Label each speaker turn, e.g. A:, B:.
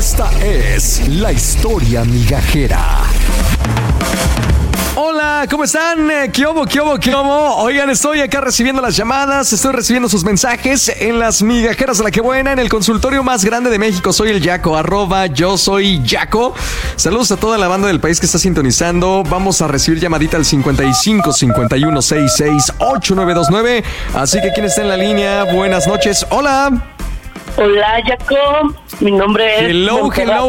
A: Esta es la historia migajera. Hola, ¿cómo están? ¿Qué hubo? Oigan, estoy acá recibiendo las llamadas, estoy recibiendo sus mensajes en las migajeras de la que buena, en el consultorio más grande de México. Soy el Yaco, @yo soy Yaco. Saludos a toda la banda del país que está sintonizando. Vamos a recibir llamadita al 55 51 66 8929. Así que, ¿quién está en la línea? Buenas noches. Hola.
B: Hola, Jacob. Mi nombre es...
A: Hello.